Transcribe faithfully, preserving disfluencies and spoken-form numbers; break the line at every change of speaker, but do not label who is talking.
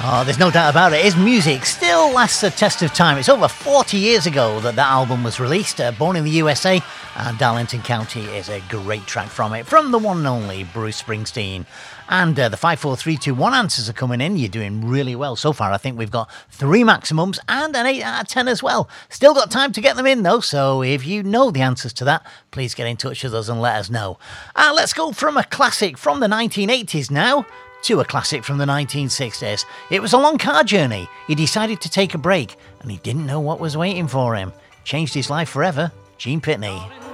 Oh, there's no doubt about it. His music still lasts the test of time. It's over forty years ago that that album was released, uh, Born in the U S A, and Darlington County is a great track from it, from the one and only Bruce Springsteen. And uh, the five four three two one answers are coming in. You're doing really well so far. I think we've got three maximums and an eight out of ten as well. Still got time to get them in though, so if you know the answers to that, please get in touch with us and let us know. Uh, let's go from a classic from the nineteen eighties now to a classic from the nineteen sixties. It was a long car journey. He decided to take a break and he didn't know what was waiting for him. Changed his life forever. Gene Pitney.